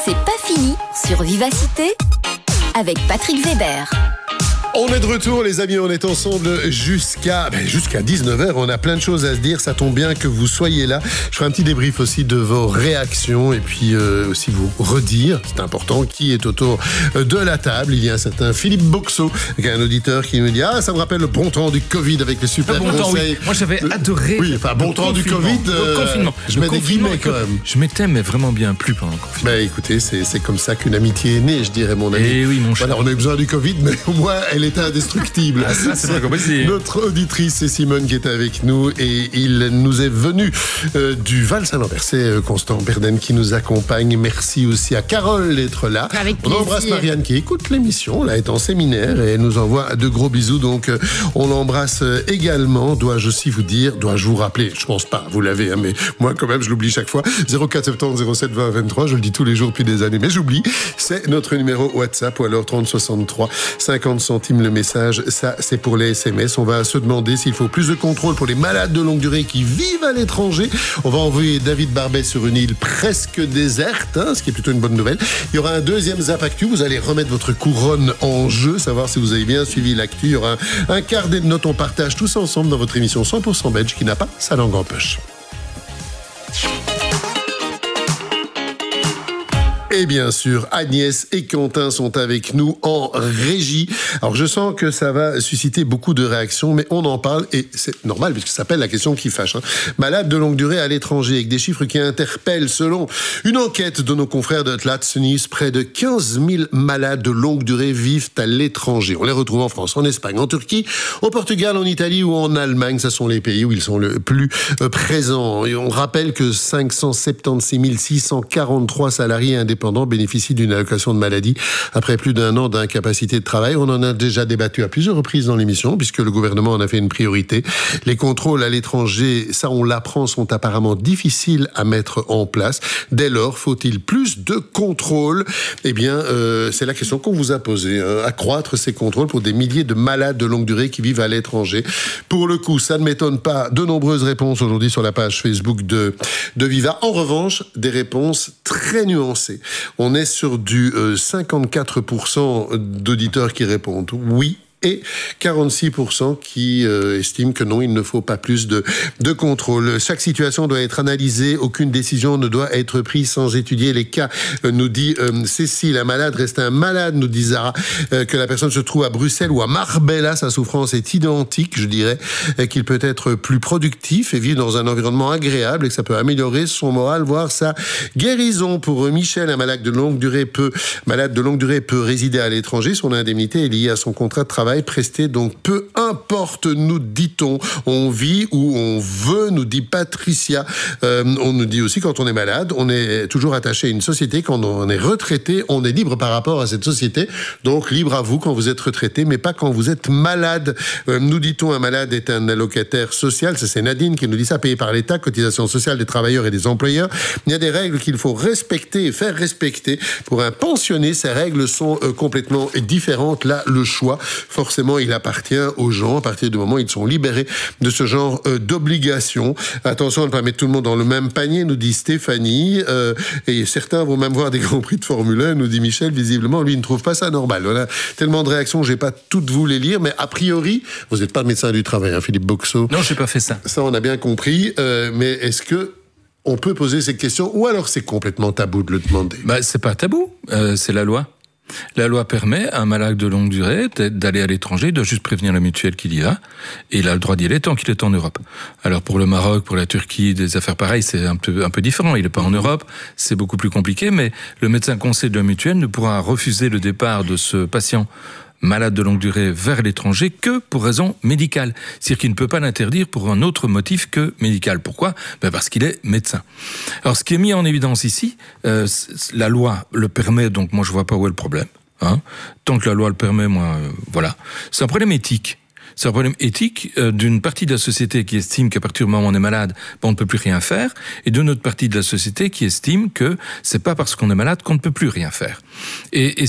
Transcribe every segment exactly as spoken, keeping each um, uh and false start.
C'est pas fini sur Vivacité avec Patrick Weber. On est de retour, les amis, on est ensemble jusqu'à ben jusqu'à dix-neuf heures. On a plein de choses à se dire, ça tombe bien que vous soyez là. Je ferai un petit débrief aussi de vos réactions et puis euh, aussi vous redire, c'est important, qui est autour de la table. Il y a un certain Philippe Boxo, qui est un auditeur qui me dit « Ah, ça me rappelle le bon temps du Covid avec les super bon conseils. » temps, oui. Moi, j'avais adoré. Oui, enfin, bon temps du Covid. Euh, le confinement. Je le mets des guillemets quand même. Je m'étais mais vraiment bien plu pendant le confinement. Ben écoutez, c'est, c'est comme ça qu'une amitié est née, je dirais, mon ami. Et oui, mon cher. Voilà, on a eu besoin du Covid, mais au moins, elle était indestructible. Ah, ça, c'est pas possible. Notre auditrice, c'est Simone qui est avec nous et il nous est venu euh, du Val-Saint-Lambert. C'est euh, Constant Berden qui nous accompagne. Merci aussi à Carole d'être là. Avec on embrasse Marianne qui écoute l'émission. Là, elle est en séminaire et elle nous envoie de gros bisous. Donc, euh, on l'embrasse également. Dois-je aussi vous dire, dois-je vous rappeler? Je pense pas, vous l'avez, hein, mais moi, quand même, je l'oublie chaque fois. zéro quatre soixante-dix zéro sept vingt vingt-trois. Je le dis tous les jours depuis des années, mais j'oublie. C'est notre numéro WhatsApp ou alors trente soixante-trois cinquante centimes le message. Ça, c'est pour les S M S. On va se demander s'il faut plus de contrôle pour les malades de longue durée qui vivent à l'étranger. On va envoyer David Barbet sur une île presque déserte, hein, ce qui est plutôt une bonne nouvelle. Il y aura un deuxième Zap Actu. Vous allez remettre votre couronne en jeu, savoir si vous avez bien suivi l'actu. Il y aura un, un carnet de notes. On partage tous ensemble dans votre émission cent pour cent belge qui n'a pas sa langue en poche. Et bien sûr, Agnès et Quentin sont avec nous en régie. Alors, je sens que ça va susciter beaucoup de réactions, mais on en parle et c'est normal puisque ça s'appelle la question qui fâche. Hein. Malades de longue durée à l'étranger avec des chiffres qui interpellent. Selon une enquête de nos confrères de Tlats News, près de quinze mille malades de longue durée vivent à l'étranger. On les retrouve en France, en Espagne, en Turquie, au Portugal, en Italie ou en Allemagne. Ce sont les pays où ils sont le plus présents. Et on rappelle que cinq cent soixante-seize mille six cent quarante-trois salariés indépendants bénéficient d'une allocation de maladie après plus d'un an d'incapacité de travail. On en a déjà débattu à plusieurs reprises dans l'émission, puisque le gouvernement en a fait une priorité. Les contrôles à l'étranger, ça on l'apprend, sont apparemment difficiles à mettre en place. Dès lors, faut-il plus de contrôles? Eh bien, euh, c'est la question qu'on vous a posée. Hein. Accroître ces contrôles pour des milliers de malades de longue durée qui vivent à l'étranger. Pour le coup, ça ne m'étonne pas. De nombreuses réponses aujourd'hui sur la page Facebook de, de Viva. En revanche, des réponses très nuancées. On est sur du euh, cinquante-quatre pour cent d'auditeurs qui répondent oui et quarante-six pour cent qui euh, estiment que non, il ne faut pas plus de, de contrôle. Chaque situation doit être analysée, aucune décision ne doit être prise sans étudier les cas, euh, nous dit euh, Cécile. Un malade reste un malade, nous dit Zara. Euh, que la personne se trouve à Bruxelles ou à Marbella, sa souffrance est identique, je dirais, euh, qu'il peut être plus productif et vivre dans un environnement agréable et que ça peut améliorer son moral, voire sa guérison. Pour Michel, un malade de longue durée peut, malade de longue durée peut résider à l'étranger. Son indemnité est liée à son contrat de travail presté, donc peu importe, nous dit-on, on vit où on veut, nous dit Patricia. Euh, on nous dit aussi, quand on est malade, on est toujours attaché à une société. Quand on est retraité, on est libre par rapport à cette société. Donc libre à vous quand vous êtes retraité, mais pas quand vous êtes malade. Euh, nous dit-on, un malade est un allocataire social. Ça, c'est Nadine qui nous dit ça, payé par l'État, cotisation sociale des travailleurs et des employeurs. Il y a des règles qu'il faut respecter et faire respecter. Pour un pensionné, ces règles sont euh, complètement différentes. Là, le choix, forcément, il appartient aux gens à partir du moment où ils sont libérés de ce genre euh, d'obligations. Attention à ne pas mettre tout le monde dans le même panier, nous dit Stéphanie. Euh, et certains vont même voir des grands prix de Formule un, nous dit Michel. Visiblement, lui, il ne trouve pas ça normal. On a tellement de réactions, je ne vais pas toutes vous les lire, mais a priori, vous n'êtes pas médecin du travail, hein, Philippe Boxo. Non, je n'ai pas fait ça. Ça, on a bien compris. Euh, mais est-ce que on peut poser ces questions ou alors c'est complètement tabou de le demander? Bah, c'est pas tabou, euh, c'est la loi. La loi permet à un malade de longue durée d'aller à l'étranger, de juste prévenir la mutuelle qu'il y va, et il a le droit d'y aller tant qu'il est en Europe. Alors pour le Maroc, pour la Turquie, des affaires pareilles, c'est un peu, un peu différent. Il n'est pas en Europe, c'est beaucoup plus compliqué, mais le médecin conseil de la mutuelle ne pourra refuser le départ de ce patient malade de longue durée vers l'étranger que pour raison médicale. C'est-à-dire qu'il ne peut pas l'interdire pour un autre motif que médical. Pourquoi ? Ben parce qu'il est médecin. Alors, ce qui est mis en évidence ici, euh, la loi le permet, donc moi je vois pas où est le problème. Hein. Tant que la loi le permet, moi, euh, voilà. C'est un problème éthique. C'est un problème éthique euh, d'une partie de la société qui estime qu'à partir du moment où on est malade, ben, on ne peut plus rien faire, et d'une autre partie de la société qui estime que c'est pas parce qu'on est malade qu'on ne peut plus rien faire. Et, et c'est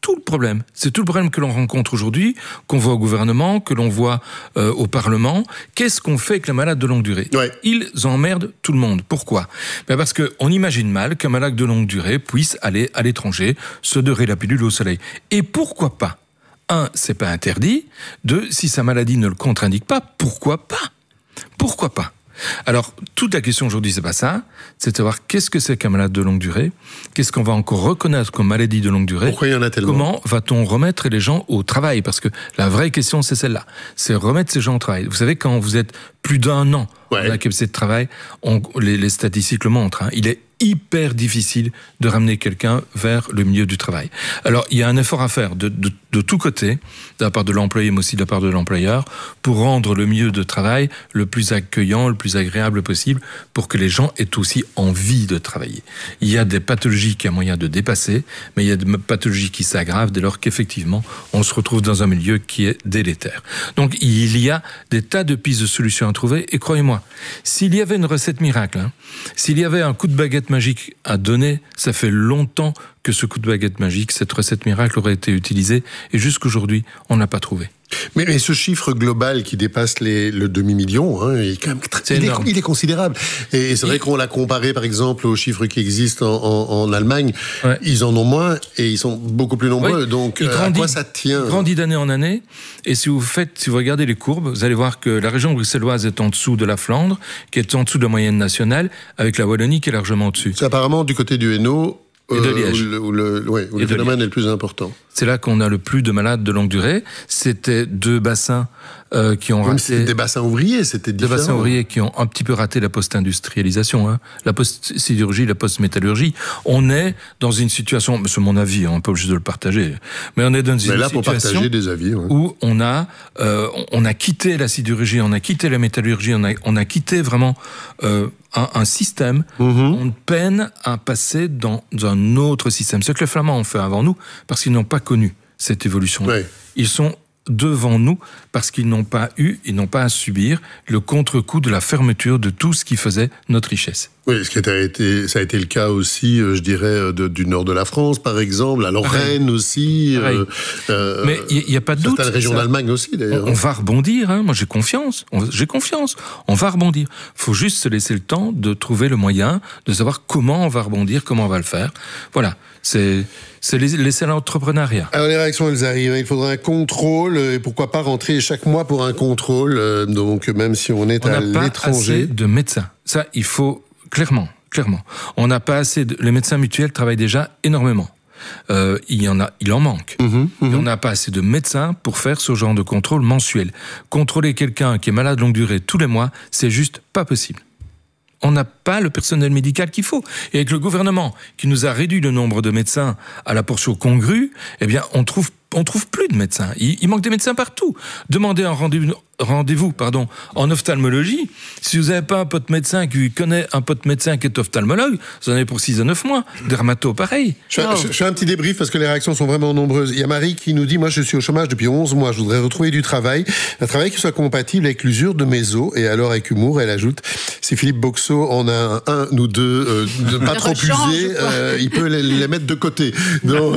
tout le problème. C'est tout le problème que l'on rencontre aujourd'hui, qu'on voit au gouvernement, que l'on voit euh, au Parlement. Qu'est-ce qu'on fait avec les malades de longue durée ? Ouais. Ils emmerdent tout le monde. Pourquoi ? Ben parce qu'on imagine mal qu'un malade de longue durée puisse aller à l'étranger, se dorer la pilule au soleil. Et pourquoi pas ? Un, c'est pas interdit. Deux, si sa maladie ne le contre-indique pas, pourquoi pas ? Pourquoi pas ? Alors, toute la question aujourd'hui, c'est pas ça. C'est de savoir qu'est-ce que c'est qu'un malade de longue durée ? Qu'est-ce qu'on va encore reconnaître comme maladie de longue durée ? Pourquoi il y en a tellement ? Comment va-t-on remettre les gens au travail ? Parce que la vraie question, c'est celle-là. C'est remettre ces gens au travail. Vous savez, quand vous êtes plus d'un an ouais. dans la capacité de travail, on, les, les statistiques le montrent, hein, il est hyper difficile de ramener quelqu'un vers le milieu du travail. Alors, il y a un effort à faire de, de, de tous côtés, de la part de l'employé, mais aussi de la part de l'employeur, pour rendre le milieu de travail le plus accueillant, le plus agréable possible, pour que les gens aient aussi envie de travailler. Il y a des pathologies qu'il y a moyen de dépasser, mais il y a des pathologies qui s'aggravent dès lors qu'effectivement, on se retrouve dans un milieu qui est délétère. Donc, il y a des tas de pistes de solutions à trouver, et croyez-moi, s'il y avait une recette miracle, hein, s'il y avait un coup de baguette magique à donner, ça fait longtemps que ce coup de baguette magique, cette recette miracle aurait été utilisée, et jusqu'aujourd'hui, on n'a pas trouvé. Mais, mais ce chiffre global qui dépasse les, le demi-million, hein, il, est quand même très, c'est il, est, il est considérable. Et c'est vrai et... qu'on l'a comparé, par exemple, aux chiffres qui existent en, en, en Allemagne. Ouais. Ils en ont moins et ils sont beaucoup plus nombreux. Oui. Donc, euh, grandit, à quoi ça tient ? Il grandit d'année en année. Et si vous faites, si vous regardez les courbes, vous allez voir que la région bruxelloise est en dessous de la Flandre, qui est en dessous de la moyenne nationale, avec la Wallonie qui est largement au-dessus. C'est apparemment du côté du Hainaut. Et de Liège. Euh, où le, où le, ouais, où le phénomène Liège. Est le plus important. C'est là qu'on a le plus de malades de longue durée. C'était deux bassins euh, qui ont Même raté... C'était des bassins ouvriers, c'était différent. Des bassins ouvriers qui ont un petit peu raté la post-industrialisation, hein. La post-sidérurgie, la post-métallurgie. On est dans une situation, c'est mon avis, on n'est pas obligé de le partager, mais on est dans une mais là, situation pour partager des avis, ouais. où on a, euh, on a quitté la sidérurgie, on a quitté la métallurgie, on a, on a quitté vraiment... Euh, Un, un système, mm-hmm. on peine à passer dans, dans un autre système. Ce que les Flamands ont fait avant nous, parce qu'ils n'ont pas connu cette évolution. Oui. Ils sont devant nous parce qu'ils n'ont pas eu, ils n'ont pas à subir le contre-coup de la fermeture de tout ce qui faisait notre richesse. Oui, ce qui a été, ça a été le cas aussi, euh, je dirais, de, du nord de la France, par exemple, la Lorraine Pareil. aussi. Euh, euh, Mais il n'y a, a pas de doute. Certaines régions d'Allemagne aussi, d'ailleurs. On, on va rebondir, hein. Moi j'ai confiance, on, j'ai confiance, on va rebondir. Il faut juste se laisser le temps de trouver le moyen, de savoir comment on va rebondir, comment on va le faire. Voilà, c'est... C'est laisser l'entrepreneuriat. Alors les réactions, elles arrivent. Il faudra un contrôle, et pourquoi pas rentrer chaque mois pour un contrôle, donc même si on est on à l'étranger. On n'a pas assez de médecins. Ça, il faut, clairement, clairement. On n'a pas assez de... Les médecins mutuels travaillent déjà énormément. Euh, il y en a, il en manque. Mmh, mmh. Et on n'a pas assez de médecins pour faire ce genre de contrôle mensuel. Contrôler quelqu'un qui est malade longue durée tous les mois, c'est juste pas possible. On n'a pas le personnel médical qu'il faut. Et avec le gouvernement qui nous a réduit le nombre de médecins à la portion congrue, eh bien, on trouve, on trouve plus de médecins. Il, il manque des médecins partout. Demandez un rendez-vous, rendez-vous, pardon, en ophtalmologie. Si vous n'avez pas un pote médecin qui connaît un pote médecin qui est ophtalmologue, vous en avez pour six à neuf mois. Dermato, pareil. Je fais, je, je fais un petit débrief parce que les réactions sont vraiment nombreuses. Il y a Marie qui nous dit, moi, je suis au chômage depuis onze mois. Je voudrais retrouver du travail. Un travail qui soit compatible avec l'usure de mes os. Et alors, avec humour, elle ajoute, si Philippe Boxeau en a un, un ou deux, euh, de pas trop usés, euh, il peut les, les mettre de côté. Donc,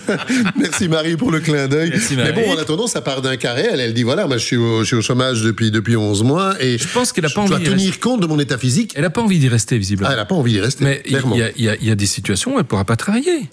merci Marie pour le clin d'œil. Merci, mais bon, en attendant, ça part d'un carré. Elle, elle dit, voilà, moi, je suis au, je suis au chômage depuis, depuis onze mois et je pense qu'elle a pas je envie dois tenir compte de mon état physique. Elle n'a pas envie d'y rester, visiblement. Ah, elle n'a pas envie d'y rester, mais il y, y, y a des situations où elle ne pourra pas travailler.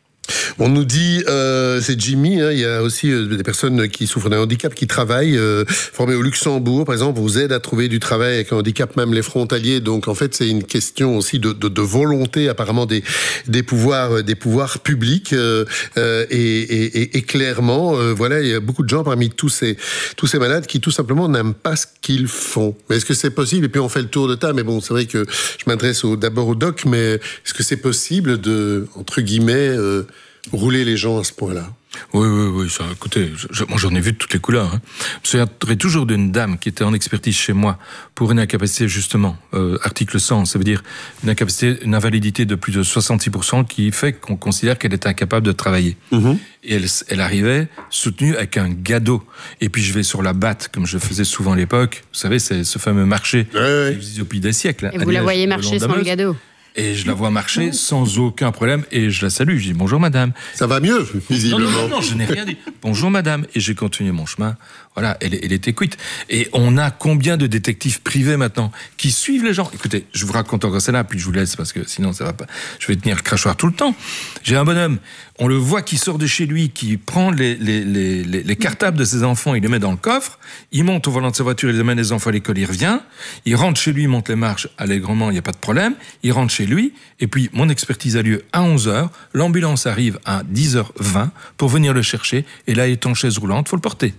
On nous dit, euh, c'est Jimmy, hein, il y a aussi euh, des personnes qui souffrent d'un handicap qui travaillent, euh, formées au Luxembourg, par exemple, vous aide à trouver du travail avec un handicap, même les frontaliers. Donc, en fait, c'est une question aussi de, de, de volonté, apparemment, des, des pouvoirs, des pouvoirs publics. Euh, euh, et, et, et clairement, euh, voilà, il y a beaucoup de gens parmi tous ces, tous ces malades qui, tout simplement, n'aiment pas ce qu'ils font. Mais est-ce que c'est possible? Et puis, on fait le tour de table. Mais bon, c'est vrai que je m'adresse au, d'abord au doc, mais est-ce que c'est possible de, entre guillemets, euh, rouler les gens à ce point-là? Oui, oui, oui. Ça, écoutez, je, moi j'en ai vu de toutes les couleurs. Hein. Je me souviendrai toujours d'une dame qui était en expertise chez moi pour une incapacité justement, euh, article cent, ça veut dire une incapacité, une invalidité de plus de soixante-six pour cent qui fait qu'on considère qu'elle est incapable de travailler. Mmh. Et elle, elle arrivait soutenue avec un gado. Et puis je vais sur la batte, comme je faisais souvent à l'époque. Vous savez, c'est ce fameux marché ouais, ouais. qui existe depuis des siècles. Et vous la voyez marcher sans le gado? Et je la vois marcher sans aucun problème et je la salue. Je dis bonjour madame. Ça va mieux, visiblement. Non, non, non, non, je n'ai rien dit. Bonjour madame. Et j'ai continué mon chemin. Voilà, elle, elle était quitte. Et on a combien de détectives privés maintenant qui suivent les gens? Écoutez, je vous raconte encore celle-là, puis je vous laisse parce que sinon ça va pas. Je vais tenir le crachoir tout le temps. J'ai un bonhomme, on le voit qui sort de chez lui, qui prend les, les, les, les, les cartables de ses enfants, il les met dans le coffre, il monte au volant de sa voiture, il amène les enfants à l'école, il revient, il rentre chez lui, il monte les marches allègrement, il n'y a pas de problème, il rentre chez lui, et puis mon expertise a lieu à onze heures, l'ambulance arrive à dix heures vingt pour venir le chercher, et là il est en chaise roulante, il faut le porter.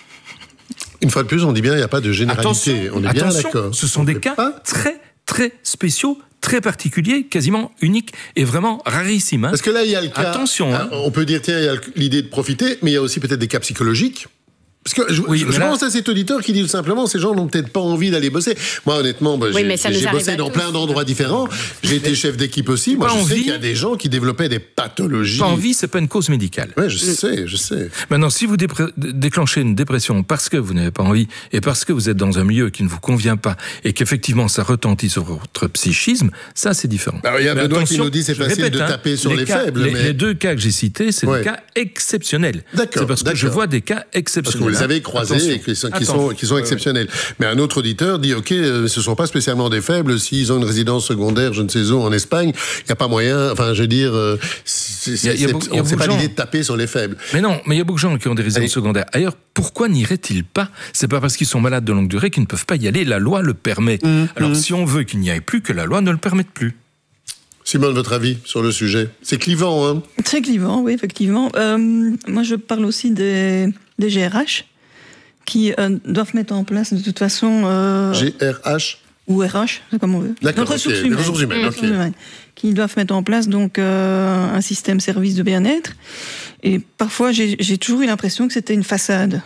Une fois de plus, on dit bien, il n'y a pas de généralité. Attention, on est bien attention, d'accord. Ce sont on des cas pas... très, très spéciaux, très particuliers, quasiment uniques et vraiment rarissimes. Hein. Parce que là, il y a le cas... Attention. Hein. On peut dire, tiens, il y a l'idée de profiter, mais il y a aussi peut-être des cas psychologiques. Parce que je, oui, je, je là... pense à cet auditeur qui dit tout simplement, ces gens n'ont peut-être pas envie d'aller bosser. Moi, honnêtement, bah, oui, j'ai, j'ai bossé dans plein d'endroits différents. J'ai été chef d'équipe aussi. Moi, pas je envie. sais qu'il y a des gens qui développaient des pathologies. Pas envie, c'est pas une cause médicale. Oui, je sais, je sais. Maintenant, si vous dépre- déclenchez une dépression parce que vous n'avez pas envie et parce que vous êtes dans un milieu qui ne vous convient pas et qu'effectivement ça retentit sur votre psychisme, ça c'est différent. Alors, il y a Benoît qui nous dit c'est facile répète, de hein, taper sur les, les cas, faibles. Les, mais... les deux cas que j'ai cités, c'est ouais. des cas exceptionnels. D'accord. C'est parce que d'accord. je vois des cas exceptionnels. Parce que vous les avez croisés. Qui sont, qui, sont, qui sont exceptionnels. Mais un autre auditeur dit, OK, euh, ce ne sont pas spécialement des faibles. S'ils ont une résidence secondaire, je ne sais où, en Espagne, il n'y a pas moyen... Enfin, je veux dire, euh, c'est, c'est, c'est, on ne sait pas l'idée de taper sur les faibles. Mais non, mais il y a beaucoup de gens qui ont des résidences Et... secondaires. Ailleurs, pourquoi n'iraient-ils pas? C'est pas parce qu'ils sont malades de longue durée qu'ils ne peuvent pas y aller. La loi le permet. Mmh, Alors, mmh. si on veut qu'il n'y aille plus, que la loi ne le permette plus. Simone, votre avis sur le sujet? C'est clivant, hein? Très clivant, oui, effectivement. Euh, moi, je parle aussi des, des G R H qui euh, doivent mettre en place, de toute façon... Euh, G R H ou R H, c'est comme on veut. D'accord, okay. ressources humaines, ressources humaines, okay. humaines, qui doivent mettre en place donc euh, un système service de bien-être. Et parfois, j'ai, j'ai toujours eu l'impression que c'était une façade.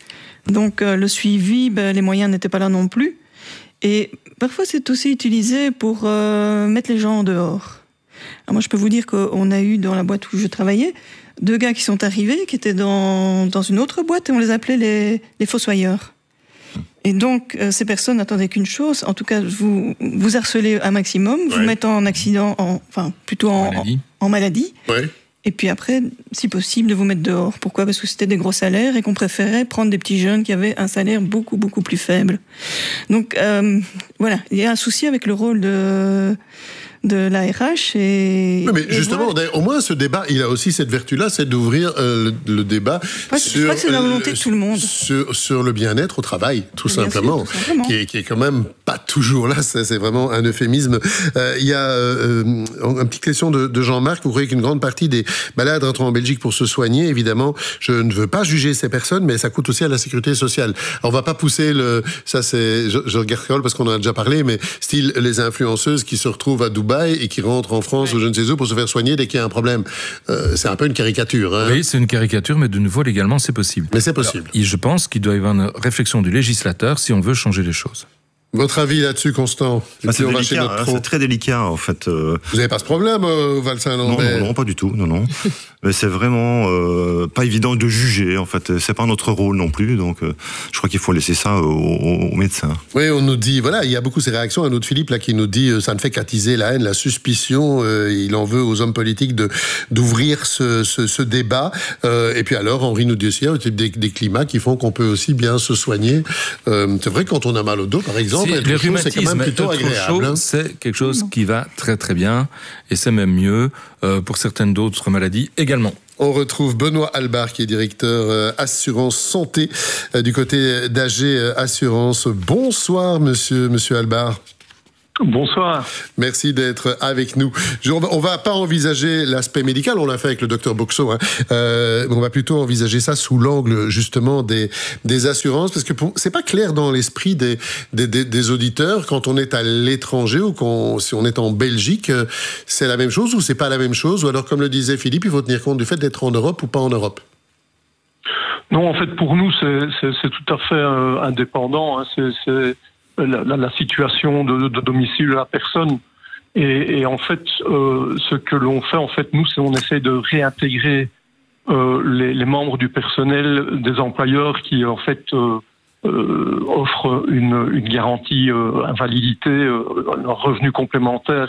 Donc, euh, le suivi, ben, les moyens n'étaient pas là non plus. Et parfois, c'est aussi utilisé pour euh, mettre les gens en dehors. Alors moi, je peux vous dire qu'on a eu dans la boîte où je travaillais deux gars qui sont arrivés, qui étaient dans, dans une autre boîte, et on les appelait les, les fossoyeurs. Et donc, euh, ces personnes n'attendaient qu'une chose, en tout cas, vous, vous harcelez un maximum, ouais. vous mettez en accident, en, enfin, plutôt en maladie, en, en maladie ouais. et puis après, si possible, de vous mettre dehors. Pourquoi ? Parce que c'était des gros salaires et qu'on préférait prendre des petits jeunes qui avaient un salaire beaucoup, beaucoup plus faible. Donc, euh, voilà, il y a un souci avec le rôle de... de l'A R H et... Oui, mais et justement, voilà. au moins ce débat, il a aussi cette vertu-là, c'est d'ouvrir euh, le, le débat ouais, sur, je crois que c'est la volonté de tout le monde. Sur, sur le bien-être au travail, tout, simplement, sûr, tout simplement, qui est, qui est quand même pas toujours là, c'est, c'est vraiment un euphémisme. Euh, il y a euh, une petite question de, de Jean-Marc, vous croyez qu'une grande partie des malades rentrent en Belgique pour se soigner, évidemment, je ne veux pas juger ces personnes, mais ça coûte aussi à la sécurité sociale. Alors, on va pas pousser le... Ça, c'est... Je, je regarde Carole parce qu'on en a déjà parlé, mais style les influenceuses qui se retrouvent à Dubaï et qui rentrent en France ouais. ou je ne sais où pour se faire soigner dès qu'il y a un problème. Euh, c'est un peu une caricature. Hein. Oui, c'est une caricature, mais de nouveau, légalement, c'est possible. Mais c'est possible. Alors, je pense qu'il doit y avoir une réflexion du législateur si on veut changer les choses. Votre avis là-dessus, Constant? Ah, c'est, délicat, hein, c'est très délicat, en fait. Euh... Vous n'avez pas ce problème, euh, Val-Saint-Lambert? Non, non, pas du tout, non, non. Mais c'est vraiment euh, pas évident de juger, en fait. C'est pas notre rôle non plus, donc euh, je crois qu'il faut laisser ça aux, aux, aux médecins. Oui, on nous dit, voilà, il y a beaucoup ces réactions. Un autre Philippe, là, qui nous dit, euh, ça ne fait qu'attiser la haine, la suspicion. Euh, il en veut aux hommes politiques de, d'ouvrir ce, ce, ce débat. Euh, et puis alors, Henri nous dit aussi, il y a des, des climats qui font qu'on peut aussi bien se soigner. Euh, c'est vrai, quand on a mal au dos, par exemple, c'est, le rhumatisme, c'est quand même plutôt agréable. Chaud, hein. C'est quelque chose qui va très très bien, et c'est même mieux euh, pour certaines d'autres maladies également. On retrouve Benoît Albar, qui est directeur euh, assurance santé euh, du côté d'A G euh, Assurance. Bonsoir, monsieur, monsieur Albar. Bonsoir. Merci d'être avec nous. Je, on, va, on va pas envisager l'aspect médical, on l'a fait avec le docteur Boxo, hein, euh, on va plutôt envisager ça sous l'angle justement des, des assurances, parce que pour, c'est pas clair dans l'esprit des, des, des, des auditeurs quand on est à l'étranger ou qu'on, si on est en Belgique, c'est la même chose ou c'est pas la même chose, ou alors comme le disait Philippe, il faut tenir compte du fait d'être en Europe ou pas en Europe. Non, en fait, pour nous, c'est, c'est, c'est tout à fait euh, indépendant. Hein, c'est, c'est... La, la, la situation de, de domicile de la personne. Et, et en fait, euh, ce que l'on fait, en fait, nous, c'est on essaie de réintégrer euh, les, les membres du personnel des employeurs qui, en fait, euh, euh, offrent une, une garantie euh, invalidité, euh, un revenu complémentaire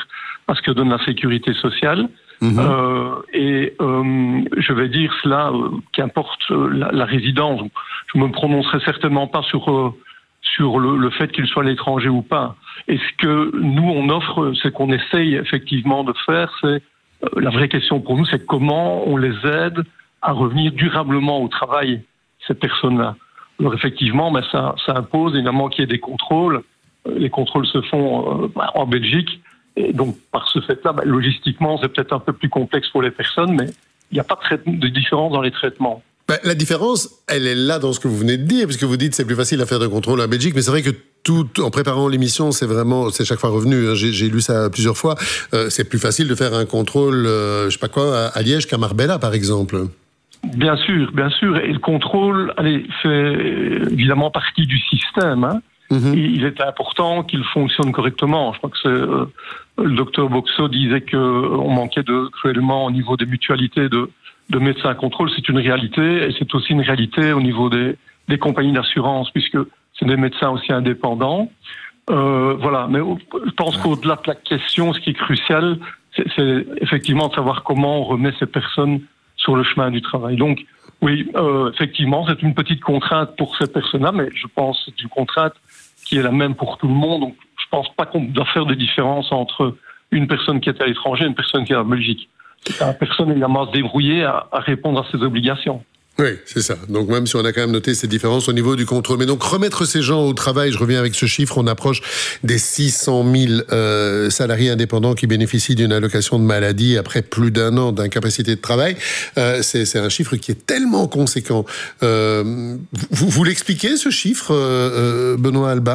à ce que donne la sécurité sociale. Mmh. Euh, et euh, je vais dire cela, euh, qu'importe la, la résidence, je me prononcerai certainement pas sur euh, sur le, le fait qu'il soit à l'étranger ou pas. Et ce que nous on offre, c'est qu'on essaye effectivement de faire, c'est euh, la vraie question pour nous, c'est comment on les aide à revenir durablement au travail, ces personnes-là. Alors effectivement, ben ça, ça impose évidemment qu'il y ait des contrôles. Les contrôles se font euh, en Belgique. Et donc, par ce fait-là, bah, logistiquement, c'est peut-être un peu plus complexe pour les personnes, mais il n'y a pas de, trai- de différence dans les traitements. Bah, la différence, elle est là dans ce que vous venez de dire, puisque vous dites que c'est plus facile à faire de contrôle en Belgique, mais c'est vrai que tout, en préparant l'émission, c'est vraiment, c'est chaque fois revenu, hein, j'ai, j'ai lu ça plusieurs fois, euh, c'est plus facile de faire un contrôle, euh, je sais pas quoi, à, à Liège qu'à Marbella, par exemple. Bien sûr, bien sûr. Et le contrôle, allez, fait évidemment partie du système, hein. Mmh. Il est important qu'il fonctionne correctement. Je crois que c'est, euh, le docteur Boxo disait que on manquait de cruellement au niveau des mutualités de, de médecins à contrôle. C'est une réalité et c'est aussi une réalité au niveau des, des compagnies d'assurance puisque c'est des médecins aussi indépendants. Euh, voilà. Mais je pense qu'au-delà de la question, ce qui est crucial, c'est, c'est effectivement de savoir comment on remet ces personnes sur le chemin du travail. Donc, oui, euh, effectivement, c'est une petite contrainte pour ces personnes-là, mais je pense que c'est une contrainte qui est la même pour tout le monde. Donc, je pense pas qu'on doit faire de différence entre une personne qui est à l'étranger et une personne qui est en Belgique. C'est à la personne évidemment à se débrouiller, à, à répondre à ses obligations. Oui, c'est ça. Donc même si on a quand même noté ces différences au niveau du contrôle. Mais donc remettre ces gens au travail, je reviens avec ce chiffre, on approche des six cent mille euh, salariés indépendants qui bénéficient d'une allocation de maladie après plus d'un an d'incapacité de travail. Euh, c'est, c'est un chiffre qui est tellement conséquent. Euh, vous, vous l'expliquez ce chiffre, euh, Benoît Halbart ?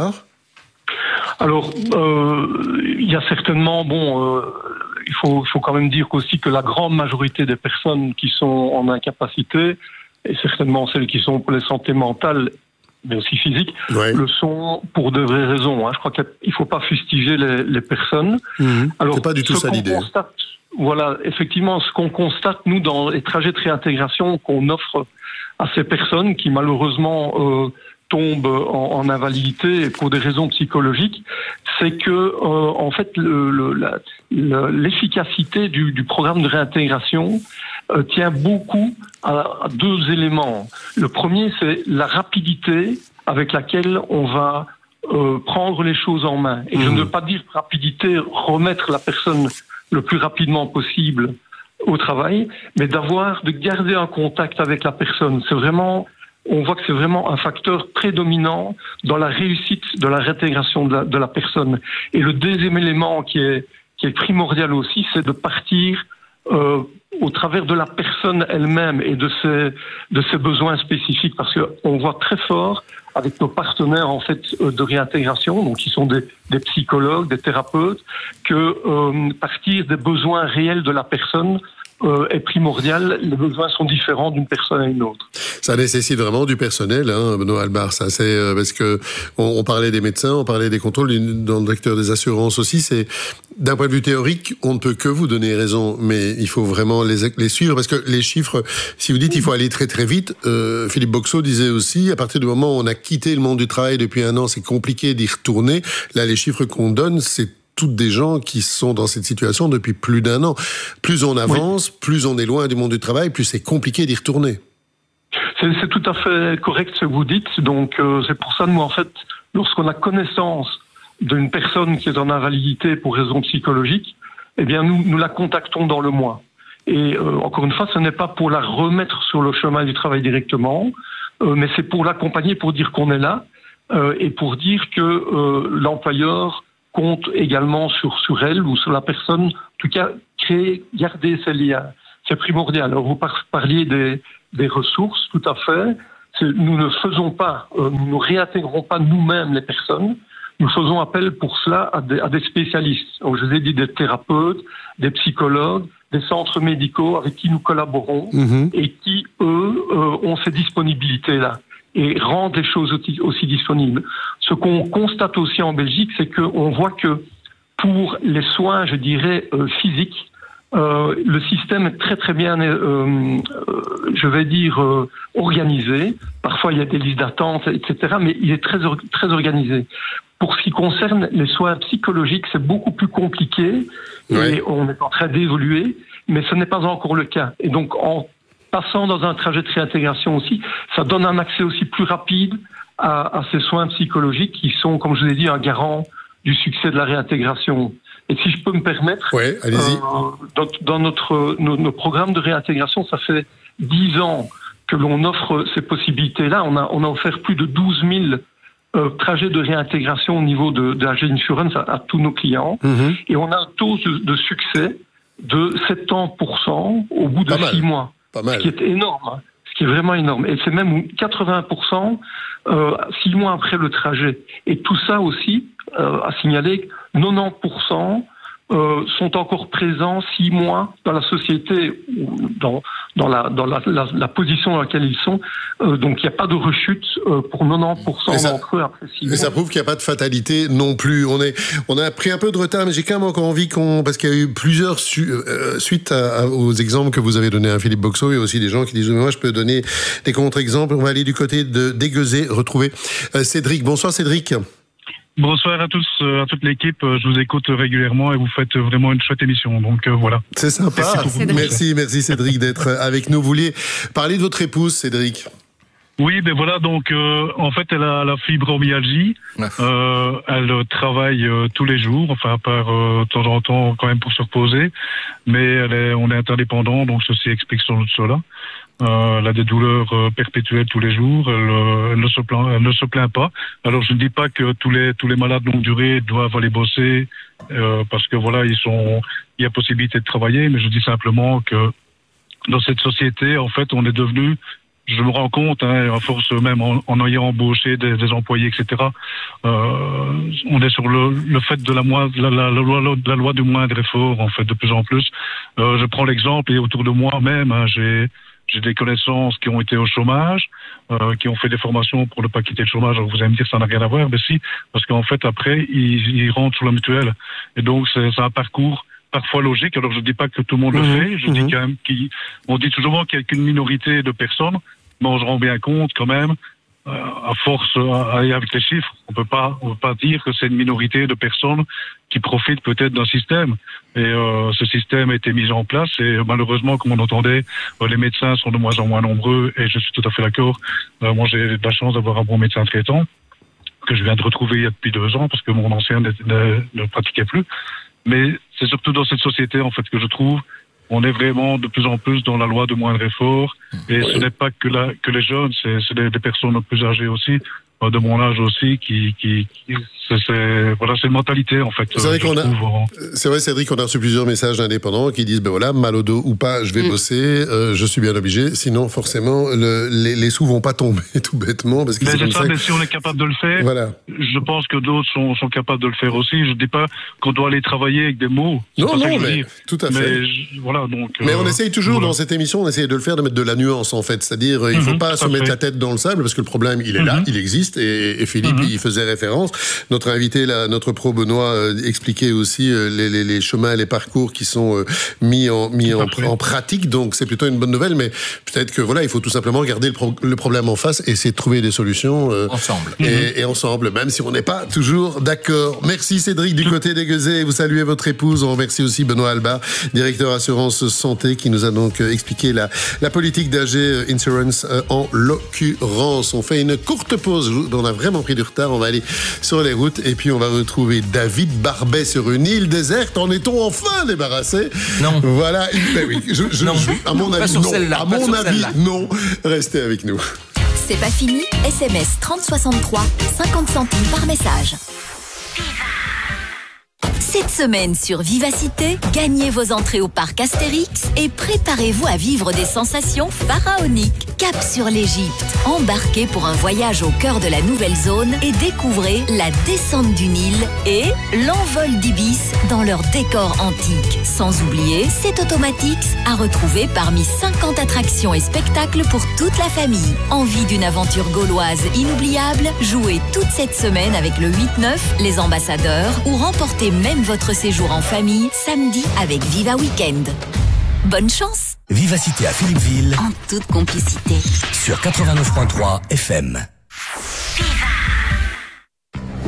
Alors, euh, il y a certainement, bon, euh, il faut, faut quand même dire aussi que la grande majorité des personnes qui sont en incapacité, et certainement celles qui sont pour les santé mentale, mais aussi physique, ouais. le sont pour de vraies raisons. Hein. Je crois qu'il ne faut pas fustiger les, les personnes. Mmh. Alors, c'est pas du tout ça l'idée. Constate, voilà, effectivement, ce qu'on constate, nous, dans les trajets de réintégration qu'on offre à ces personnes qui, malheureusement, euh, tombent en, en invalidité pour des raisons psychologiques, c'est que, euh, en fait, le, le, la, le, l'efficacité du, du programme de réintégration euh, tient beaucoup à, à deux éléments. Le premier, c'est la rapidité avec laquelle on va euh, prendre les choses en main. Et mmh. je ne veux pas dire rapidité, remettre la personne le plus rapidement possible au travail, mais d'avoir, de garder un contact avec la personne. C'est vraiment, on voit que c'est vraiment un facteur prédominant dans la réussite de la réintégration de la, de la personne. Et le deuxième élément qui est, qui est primordial aussi, c'est de partir euh, au travers de la personne elle-même et de ses, de ses besoins spécifiques, parce qu'on voit très fort avec nos partenaires en fait de réintégration, donc qui sont des, des psychologues, des thérapeutes, que euh, partir des besoins réels de la personne euh, est primordial. Les besoins sont différents d'une personne à une autre. Ça nécessite vraiment du personnel, hein, Benoît Halbart. Ça, c'est euh, parce que on, on parlait des médecins, on parlait des contrôles, dans le secteur des assurances aussi. C'est d'un point de vue théorique, on ne peut que vous donner raison, mais il faut vraiment les, les suivre parce que les chiffres, si vous dites qu'il faut aller très très vite, euh, Philippe Boxo disait aussi, à partir du moment où on a quitté le monde du travail depuis un an, c'est compliqué d'y retourner. Là, les chiffres qu'on donne, c'est toutes des gens qui sont dans cette situation depuis plus d'un an. Plus on avance, oui. plus on est loin du monde du travail, plus c'est compliqué d'y retourner. C'est, c'est tout à fait correct ce que vous dites. Donc, euh, c'est pour ça que nous, en fait, lorsqu'on a connaissance d'une personne qui est en invalidité pour raison psychologique, eh bien, nous, nous la contactons dans le mois. Et euh, encore une fois, ce n'est pas pour la remettre sur le chemin du travail directement, euh, mais c'est pour l'accompagner, pour dire qu'on est là, euh, et pour dire que euh, l'employeur compte également sur, sur elle ou sur la personne, en tout cas, créer, garder ces liens. C'est primordial. Alors, vous parliez des, des ressources, tout à fait. C'est, nous ne faisons pas, euh, nous ne réintégrons pas nous-mêmes les personnes. Nous faisons appel pour cela à des, à des spécialistes. Donc, je vous ai dit des thérapeutes, des psychologues, des centres médicaux avec qui nous collaborons mmh. et qui, eux, euh, ont ces disponibilités-là et rendent les choses aussi, aussi disponibles. Ce qu'on constate aussi en Belgique, c'est qu'on voit que pour les soins, je dirais, euh, physiques, euh, le système est très très bien, euh, euh, je vais dire, euh, organisé. Parfois, il y a des listes d'attente, et cetera, mais il est très, très organisé. Pour ce qui concerne les soins psychologiques, c'est beaucoup plus compliqué et ouais. on est en train d'évoluer, mais ce n'est pas encore le cas. Et donc, en passant dans un trajet de réintégration aussi, ça donne un accès aussi plus rapide à, à ces soins psychologiques qui sont, comme je vous ai dit, un garant du succès de la réintégration. Et si je peux me permettre, ouais, allez-y. Euh, dans, dans notre, nos, nos programmes de réintégration, ça fait dix ans que l'on offre ces possibilités-là. On a, on a offert plus de douze mille euh, trajets de réintégration au niveau de, de A G Insurance à, à tous nos clients. Mm-hmm. Et on a un taux de, de succès de soixante-dix pour cent au bout de six mois. Pas mal. Ce qui est énorme. Hein. Ce qui est vraiment énorme. Et c'est même quatre-vingts pour cent euh, six mois après le trajet. Et tout ça aussi, euh, à signaler, quatre-vingt-dix pour cent Euh, sont encore présents six mois dans la société, dans, dans, la, dans la, la, la position dans laquelle ils sont. Euh, donc il n'y a pas de rechute euh, pour quatre-vingt-dix pour cent d'entre eux après six mois. Et ça prouve qu'il n'y a pas de fatalité non plus. On, est, on a pris un peu de retard, mais j'ai quand même encore envie qu'on... Parce qu'il y a eu plusieurs su, euh, suites à, à, aux exemples que vous avez donnés à Philippe Boxo, et aussi des gens qui disent « Moi, je peux donner des contre-exemples. » On va aller du côté de Déguezé, retrouver euh, Cédric. Bonsoir Cédric. Bonsoir à tous, à toute l'équipe. Je vous écoute régulièrement et vous faites vraiment une chouette émission. Donc euh, voilà. C'est sympa. Merci, merci, merci Cédric d'être avec nous. Vous vouliez parler de votre épouse, Cédric? Oui, ben voilà. Donc euh, en fait, elle a la fibromyalgie. Euh, elle travaille euh, tous les jours, enfin par euh, de temps en temps quand même pour se reposer. Mais elle est, on est interdépendant, donc ceci explique sans doute cela. Euh, elle a des douleurs euh, perpétuelles tous les jours. Elle, euh, elle ne se plaint, elle ne se plaint pas. Alors je ne dis pas que tous les tous les malades longue durée doivent aller bosser euh, parce que voilà ils sont il y a possibilité de travailler, mais je dis simplement que dans cette société en fait on est devenu, je me rends compte, hein, à force même en, en ayant embauché des, des employés, et cetera. Euh, on est sur le, le fait de la, moi, la, la, la, loi, la loi du moindre effort en fait de plus en plus. Euh, je prends l'exemple et autour de moi même, hein, j'ai J'ai des connaissances qui ont été au chômage, euh, qui ont fait des formations pour ne pas quitter le chômage. Alors vous allez me dire ça n'a rien à voir, mais si, parce qu'en fait après ils, ils rentrent sur la mutuelle. Et donc c'est, c'est un parcours parfois logique. Alors je dis pas que tout le monde mmh, le fait. Je mmh. dis quand même qu'on dit toujours qu'il n'y a qu'une minorité de personnes, mais on se rend bien compte quand même. Euh, à force, à, avec les chiffres, on peut pas, on peut pas dire que c'est une minorité de personnes qui profitent peut-être d'un système. Et euh, ce système a été mis en place et malheureusement, comme on entendait, euh, les médecins sont de moins en moins nombreux et je suis tout à fait d'accord. Euh, moi, j'ai de la chance d'avoir un bon médecin traitant que je viens de retrouver il y a depuis deux ans parce que mon ancien ne, ne, ne pratiquait plus. Mais c'est surtout dans cette société, en fait, que je trouve on est vraiment de plus en plus dans la loi de moindre effort. Et oui. ce n'est pas que, la, que les jeunes, c'est, c'est des, des personnes plus âgées aussi, de mon âge aussi, qui, qui, qui c'est, c'est, voilà, c'est une mentalité en fait. C'est vrai qu'on a, c'est vrai, Cédric, on a reçu plusieurs messages d'indépendants qui disent, ben voilà, mal au dos ou pas, je vais mmh. bosser, euh, je suis bien obligé, sinon forcément le, les, les sous vont pas tomber tout bêtement parce que mais c'est, c'est comme ça, ça. Mais si on est capable de le faire, voilà. Je pense que d'autres sont, sont capables de le faire aussi. Je dis pas qu'on doit aller travailler avec des mots. Non, non, mais tout à fait. Mais je, voilà, donc. Mais euh, on essaye toujours voilà. dans cette émission, on essaye de le faire, de mettre de la nuance en fait, c'est-à-dire il mmh, faut pas se mettre fait. la tête dans le sable parce que le problème il est mmh. là, il existe et, et Philippe mmh. il faisait référence. Notre invité, là, notre pro Benoît, euh, expliquait aussi euh, les, les, les chemins, les parcours qui sont euh, mis, en, mis en, en pratique. Donc c'est plutôt une bonne nouvelle, mais peut-être que voilà, il faut tout simplement regarder le, pro- le problème en face et essayer de trouver des solutions euh, ensemble. Et, mm-hmm. et ensemble, même si on n'est pas toujours d'accord. Merci Cédric du côté des Guezets. Vous saluez votre épouse. On remercie aussi Benoît Alba, directeur assurance santé, qui nous a donc euh, expliqué la, la politique d'A G Insurance euh, en l'occurrence. On fait une courte pause. On a vraiment pris du retard. On va aller sur les routes et puis on va retrouver David Barbet sur une île déserte. En est-on enfin débarrassé? Non. Voilà. Ben oui. Je, je, non. Je, à mon pas avis, sur non. Celle-là, à pas mon sur avis, celle-là. non. Restez avec nous. C'est pas fini. S M S trente soixante-trois, cinquante centimes par message. Cette semaine sur Vivacité, gagnez vos entrées au parc Astérix et préparez-vous à vivre des sensations pharaoniques. Cap sur l'Égypte, embarquez pour un voyage au cœur de la nouvelle zone et découvrez la descente du Nil et l'envol d'Ibis dans leur décor antique. Sans oublier C'est Automatix à retrouver parmi cinquante attractions et spectacles pour toute la famille. Envie d'une aventure gauloise inoubliable? Jouez toute cette semaine avec le huit neuf, les ambassadeurs ou remportez même votre séjour en famille samedi avec Viva Weekend. Bonne chance! Vivacité à Philippeville. En toute complicité. Sur quatre-vingt-neuf virgule trois F M.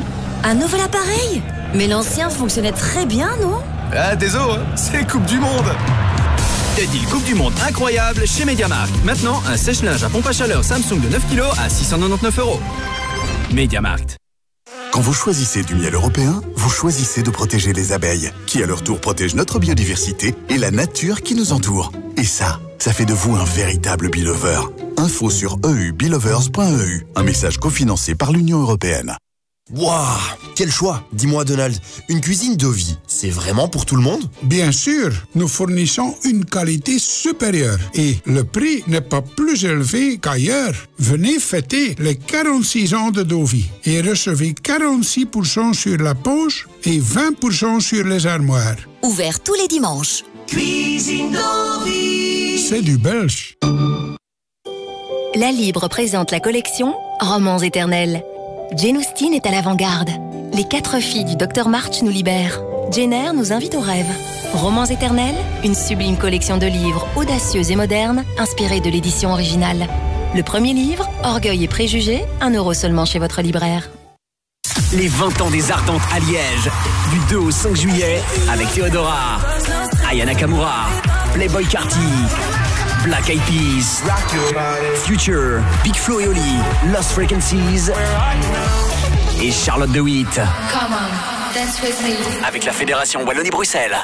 Un nouvel appareil? Mais l'ancien fonctionnait très bien, non? Ah, désolé, hein, c'est Coupe du Monde. Des deals Coupe du Monde incroyables chez MediaMarkt. Maintenant, un sèche-linge à pompe à chaleur Samsung de neuf kilos à six cent quatre-vingt-dix-neuf euros. MediaMarkt. Quand vous choisissez du miel européen, vous choisissez de protéger les abeilles, qui à leur tour protègent notre biodiversité et la nature qui nous entoure. Et ça, ça fait de vous un véritable Beelover. Info sur e u beelovers point e u, un message cofinancé par l'Union européenne. Waouh, quel choix! Dis-moi Donald, une cuisine Dovi, c'est vraiment pour tout le monde? Bien sûr, nous fournissons une qualité supérieure et le prix n'est pas plus élevé qu'ailleurs. Venez fêter les quarante-six ans de Dovi et recevez quarante-six pour cent sur la poche et vingt pour cent sur les armoires. Ouvert tous les dimanches. Cuisine Dovi. C'est du belge. La Libre présente la collection Romans éternels. Jane Austen est à l'avant-garde. Les quatre filles du docteur March nous libèrent. Jane Eyre nous invite au rêve. Romans éternels, une sublime collection de livres audacieux et modernes, inspirés de l'édition originale. Le premier livre, Orgueil et préjugés, un euro seulement chez votre libraire. Les vingt ans des Ardentes à Liège, du deux au cinq juillet, avec Theodora, Aya Nakamura, Playboy Carti, Black Eyed Peas, Future, Big Flo et Oli, Lost Frequencies et Charlotte de Witt. Avec la Fédération Wallonie-Bruxelles.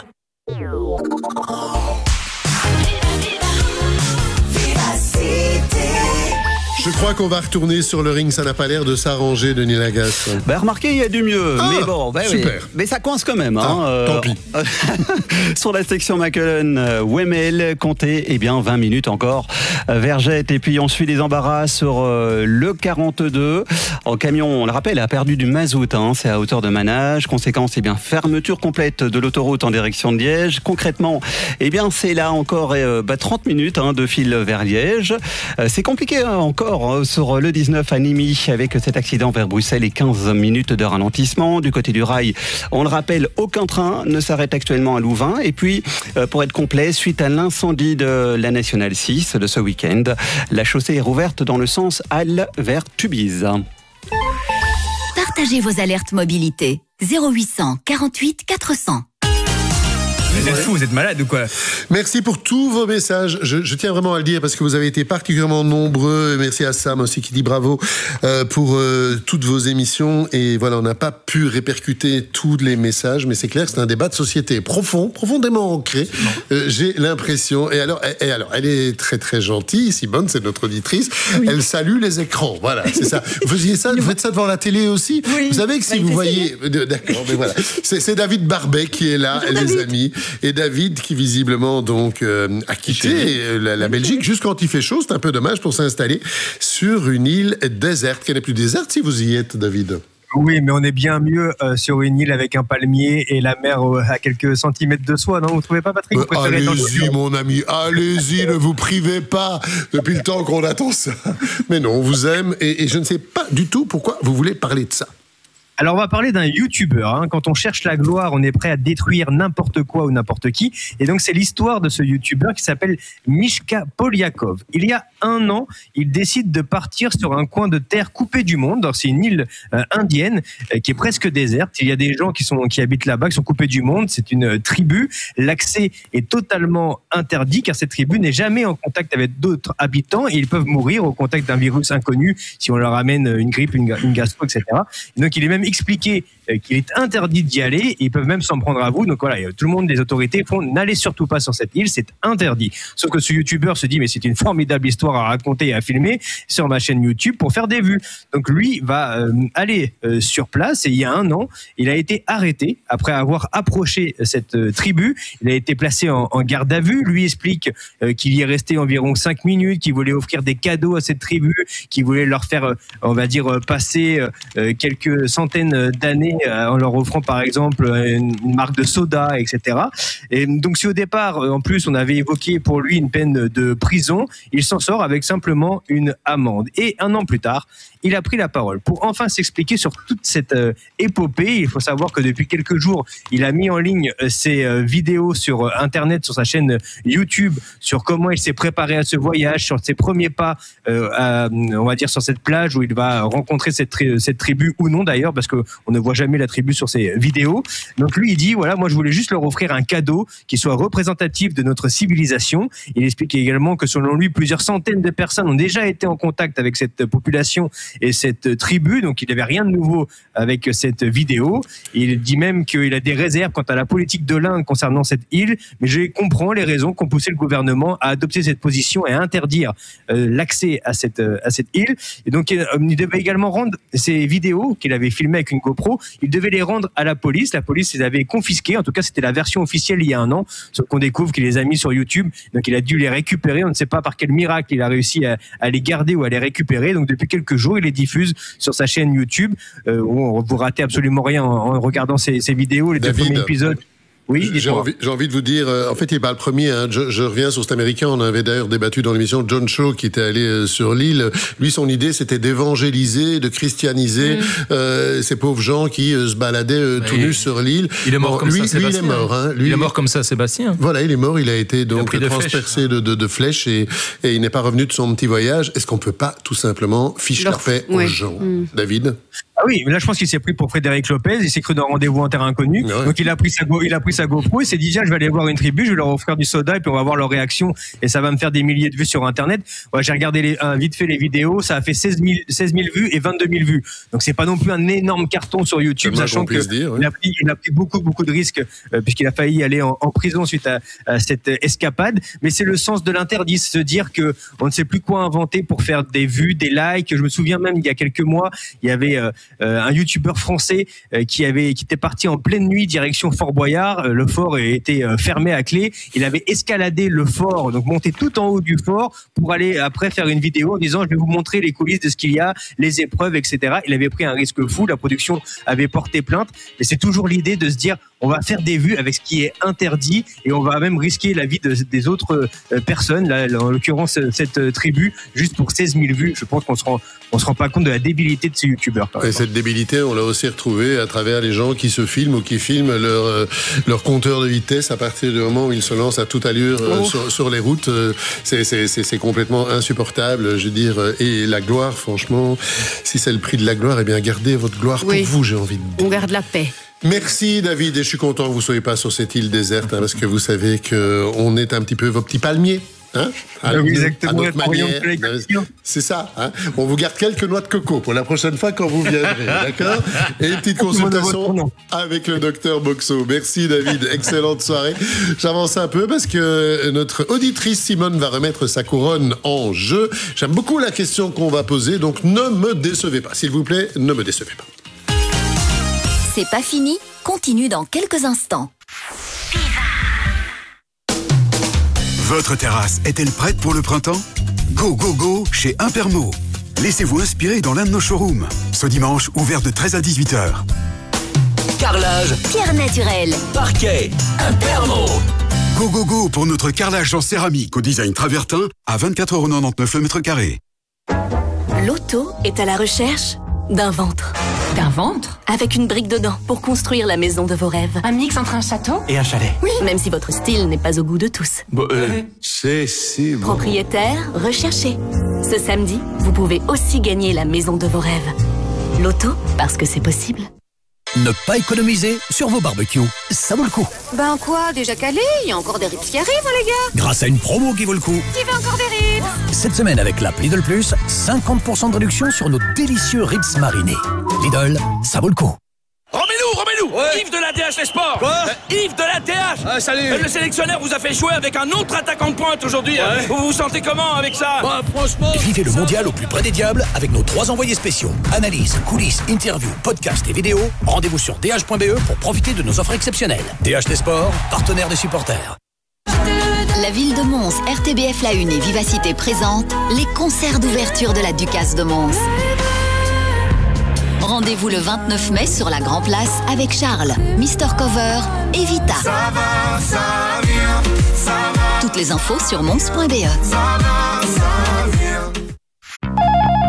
Je crois qu'on va retourner sur le ring, ça n'a pas l'air de s'arranger, Denis Lagasse. Bah remarquez, il y a du mieux, ah, mais bon, bah, super. Oui. Mais ça coince quand même. Ah, hein, euh, tant pis. Sur la section Mackelen-Wemmel, comptez eh bien vingt minutes encore. Vergette, et puis on suit les embarras sur euh, le quarante-deux. En camion, on le rappelle, a perdu du mazout, hein, c'est à hauteur de Manage. Conséquence, eh bien fermeture complète de l'autoroute en direction de Liège. Concrètement, eh bien c'est là encore euh, bah, trente minutes hein, de fil vers Liège. Euh, c'est compliqué hein, encore sur le dix-neuf à Nîmes avec cet accident vers Bruxelles et quinze minutes de ralentissement. Du côté du rail, on le rappelle, aucun train ne s'arrête actuellement à Louvain. Et puis, pour être complet, suite à l'incendie de la Nationale six de ce week-end, la chaussée est rouverte dans le sens Halle vers Tubize. Partagez vos alertes mobilité. zéro huit cent quarante-huit quatre cents. Vous êtes fous, vous êtes malade ou quoi? Merci pour tous vos messages. Je, je tiens vraiment à le dire parce que vous avez été particulièrement nombreux. Merci à Sam aussi qui dit bravo euh, pour euh, toutes vos émissions. Et voilà, on n'a pas pu répercuter tous les messages, mais c'est clair que c'est un débat de société profond, profondément ancré. Euh, j'ai l'impression. Et alors, et, et alors, elle est très très gentille. Simone, c'est notre auditrice. Oui. Elle salue les écrans. Voilà, c'est ça. Vous faisiez ça, vous faites ça devant la télé aussi. Oui. Vous savez que si bah, vous voyez, d'accord, mais voilà, c'est, c'est David Barbet qui est là, et les amis. Et David qui visiblement donc euh, a quitté la, la Belgique juste quand il fait chaud, c'est un peu dommage pour s'installer sur une île déserte, qui n'est plus déserte si vous y êtes, David. Oui, mais on est bien mieux euh, sur une île avec un palmier et la mer euh, à quelques centimètres de soi, non? Vous trouvez pas, Patrick? euh, Allez-y, mon ami, allez-y, ne vous privez pas depuis le temps qu'on attend ça. Mais non, on vous aime et, et je ne sais pas du tout pourquoi vous voulez parler de ça. Alors, on va parler d'un YouTuber. Hein. Quand on cherche la gloire, on est prêt à détruire n'importe quoi ou n'importe qui. Et donc, c'est l'histoire de ce YouTuber qui s'appelle Mishka Polyakov. Il y a un an, il décide de partir sur un coin de terre coupé du monde. Alors, c'est une île euh, indienne euh, qui est presque déserte. Il y a des gens qui, sont, qui habitent là-bas, qui sont coupés du monde. C'est une euh, tribu. L'accès est totalement interdit car cette tribu n'est jamais en contact avec d'autres habitants et ils peuvent mourir au contact d'un virus inconnu si on leur amène une grippe, une, une gastro, et cetera. Et donc, il est même expliquer qu'il est interdit d'y aller et ils peuvent même s'en prendre à vous. Donc voilà, tout le monde, les autorités font n'allez surtout pas sur cette île, c'est interdit. Sauf que ce youtubeur se dit mais c'est une formidable histoire à raconter et à filmer sur ma chaîne YouTube pour faire des vues. Donc lui va euh, aller euh, sur place et il y a un an, il a été arrêté après avoir approché cette euh, tribu. Il a été placé en, en garde à vue. Lui explique euh, qu'il y est resté environ cinq minutes, qu'il voulait offrir des cadeaux à cette tribu, qu'il voulait leur faire, euh, on va dire, euh, passer euh, quelques centaines d'années en leur offrant par exemple une marque de soda, et cetera. Et donc si au départ, en plus, on avait évoqué pour lui une peine de prison, il s'en sort avec simplement une amende. Et un an plus tard, il a pris la parole pour enfin s'expliquer sur toute cette euh, épopée. Il faut savoir que depuis quelques jours, il a mis en ligne euh, ses euh, vidéos sur euh, Internet, sur sa chaîne YouTube, sur comment il s'est préparé à ce voyage, sur ses premiers pas, euh, à, on va dire, sur cette plage où il va rencontrer cette, tri- cette tribu ou non d'ailleurs, parce qu'on ne voit jamais la tribu sur ses vidéos. Donc lui, il dit, voilà, moi je voulais juste leur offrir un cadeau qui soit représentatif de notre civilisation. Il explique également que selon lui, plusieurs centaines de personnes ont déjà été en contact avec cette population et cette tribu, donc il n'avait rien de nouveau avec cette vidéo. Il dit même qu'il a des réserves quant à la politique de l'Inde concernant cette île, mais je comprends les raisons qui ont poussé le gouvernement à adopter cette position et à interdire euh, l'accès à cette, euh, à cette île. Et donc il, il devait également rendre ces vidéos qu'il avait filmées avec une GoPro, il devait les rendre à la police. La police les avait confisquées, en tout cas c'était la version officielle il y a un an, sauf qu'on découvre qu'il les a mis sur YouTube, donc il a dû les récupérer. On ne sait pas par quel miracle il a réussi à, à les garder ou à les récupérer. Donc depuis quelques jours, il les diffuse sur sa chaîne YouTube, euh, où vous ratez absolument rien en, en regardant ces, ces vidéos, les deux David, premiers épisodes. Oui, j'ai envie, j'ai envie de vous dire, euh, en fait, il n'est pas le premier. Hein, je, je reviens sur cet Américain. On avait d'ailleurs débattu dans l'émission John Shaw qui était allé euh, sur l'île. Lui, son idée, c'était d'évangéliser, de christianiser mmh. euh, ces pauvres gens qui euh, se baladaient euh, tout nus sur l'île. Il est mort bon, comme lui, ça, Sébastien. Lui, il est mort. Hein. Lui, il est mort comme ça, Sébastien. Voilà, il est mort. Il a été donc il a transpercé de, de, de flèches et, et il n'est pas revenu de son petit voyage. Est-ce qu'on peut pas tout simplement ficher la paix aux gens, mmh. David? Ah oui, là je pense qu'il s'est pris pour Frédéric Lopez, il s'est cru dans Rendez-vous en terre inconnue, ouais. Donc il a pris sa go, il a pris sa GoPro et s'est dit tiens je vais aller voir une tribu, je vais leur offrir du soda et puis on va voir leur réaction et ça va me faire des milliers de vues sur internet. Ouais, j'ai regardé les, euh, vite fait les vidéos, ça a fait seize mille vues et vingt-deux mille vues. Donc c'est pas non plus un énorme carton sur YouTube, sachant que dire, ouais. il, a pris, il a pris beaucoup beaucoup de risques euh, puisqu'il a failli aller en, en prison suite à, à cette escapade. Mais c'est le sens de l'interdit, se dire que on ne sait plus quoi inventer pour faire des vues, des likes. Je me souviens même il y a quelques mois, il y avait euh, un YouTuber français euh, qui avait qui était parti en pleine nuit direction Fort Boyard. Euh, le fort était euh, fermé à clé. Il avait escaladé le fort, donc monté tout en haut du fort pour aller après faire une vidéo en disant je vais vous montrer les coulisses de ce qu'il y a, les épreuves, et cetera. Il avait pris un risque fou. La production avait porté plainte. Mais c'est toujours l'idée de se dire on va faire des vues avec ce qui est interdit et on va même risquer la vie de, des autres euh, personnes. Là, en l'occurrence cette euh, tribu, juste pour seize mille vues. Je pense qu'on se rend on se rend pas compte de la débilité de ces youtubeurs. Et cette débilité, on l'a aussi retrouvée à travers les gens qui se filment ou qui filment leur, euh, leur compteur de vitesse à partir du moment où ils se lancent à toute allure euh, oh. sur, sur les routes. Euh, c'est, c'est, c'est, c'est complètement insupportable, je veux dire. Et la gloire, franchement, si c'est le prix de la gloire, eh bien, gardez votre gloire oui. pour vous, j'ai envie de dire. On garde la paix. Merci David, et je suis content que vous ne soyez pas sur cette île déserte, hein, parce que vous savez qu'on est un petit peu vos petits palmiers. Hein, à oui, exactement, à notre manière. C'est ça. Hein. On vous garde quelques noix de coco pour la prochaine fois quand vous viendrez, d'accord? Et une petite consultation avec le docteur Boxo. Merci David, excellente soirée. J'avance un peu parce que notre auditrice Simone va remettre sa couronne en jeu. J'aime beaucoup la question qu'on va poser, donc ne me décevez pas. S'il vous plaît, ne me décevez pas. C'est pas fini, continue dans quelques instants. Votre terrasse est-elle prête pour le printemps? Go, go, go chez Impermo. Laissez-vous inspirer dans l'un de nos showrooms. Ce dimanche, ouvert de treize à dix-huit heures. Carrelage, pierre naturelle, parquet, Impermo. Go, go, go pour notre carrelage en céramique au design travertin à vingt-quatre euros quatre-vingt-dix-neuf le mètre carré. L'auto est à la recherche d'un ventre. D'un ventre? Avec une brique dedans pour construire la maison de vos rêves. Un mix entre un château et un chalet. Oui, même si votre style n'est pas au goût de tous. Bon, euh, c'est si bon. Propriétaire, recherché. Ce samedi, vous pouvez aussi gagner la maison de vos rêves. L'auto, parce que c'est possible. Ne pas économiser sur vos barbecues, ça vaut le coup. Ben quoi, déjà calé? Il y a encore des ribs qui arrivent, hein, les gars. Grâce à une promo qui vaut le coup. Qui veut encore des ribs? Cette semaine avec l'app Lidl Plus, cinquante pour cent de réduction sur nos délicieux ribs marinés. Lidl, ça vaut le coup. Remets-nous, remets-nous ouais. Yves de la T H Les Sports. Quoi euh, Yves de la T H. Ah, salut. euh, Le sélectionneur vous a fait jouer avec un autre attaquant de pointe aujourd'hui. Ouais. Vous vous sentez comment avec ça? Bah, franchement... Vivez le mondial au plus près des diables avec nos trois envoyés spéciaux. Analyse, coulisses, interviews, podcasts et vidéos. Rendez-vous sur d h point b e pour profiter de nos offres exceptionnelles. T H Les Sports, partenaire des supporters. La ville de Mons, R T B F La Une et Vivacité présentent les concerts d'ouverture de la Ducasse de Mons. Rendez-vous le vingt-neuf mai sur la Grand Place avec Charles, Mister Cover et Vita. Ça va, ça vient, ça va. Toutes les infos sur mons point b e. Ça va, ça vient.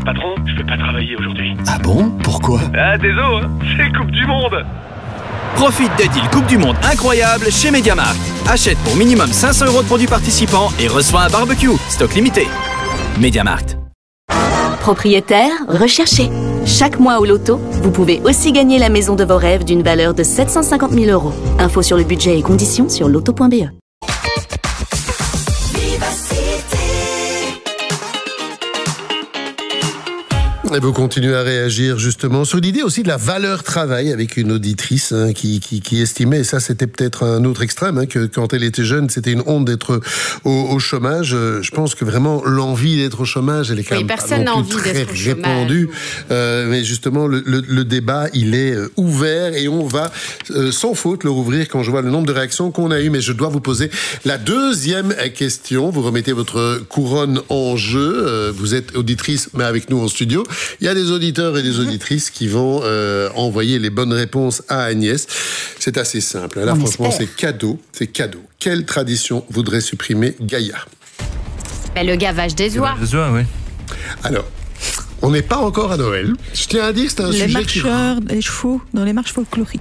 Patron, je vais pas travailler aujourd'hui. Ah bon? Pourquoi? Ah, désolé, hein, c'est Coupe du Monde. Profite des deals Coupe du Monde incroyables chez MediaMarkt. Achète pour minimum cinq cents euros de produits participants et reçois un barbecue. Stock limité. MediaMarkt. Propriétaire, recherché. Chaque mois au loto, vous pouvez aussi gagner la maison de vos rêves d'une valeur de sept cent cinquante mille euros. Info sur le budget et conditions sur loto point b e. Et vous continuez à réagir justement sur l'idée aussi de la valeur travail avec une auditrice hein, qui, qui, qui estimait, et ça c'était peut-être un autre extrême, hein, que quand elle était jeune c'était une honte d'être au, au chômage. Je pense que vraiment l'envie d'être au chômage, elle est quand oui, même personne pas non plus très répandue. Euh, mais justement le, le, le débat il est ouvert et on va euh, sans faute le rouvrir quand je vois le nombre de réactions qu'on a eues. Mais je dois vous poser la deuxième question. Vous remettez votre couronne en jeu. Euh, vous êtes auditrice mais avec nous en studio. Il y a des auditeurs et des auditrices qui vont euh, envoyer les bonnes réponses à Agnès. C'est assez simple. Là, on franchement, espère. c'est cadeau. C'est cadeau. Quelle tradition voudrait supprimer Gaïa? Ben, le gavage des oies. Les oies, oui. Alors, on n'est pas encore à Noël. Je tiens à dire que c'est un les sujet marcheurs, qui... les chevaux dans les marches folkloriques.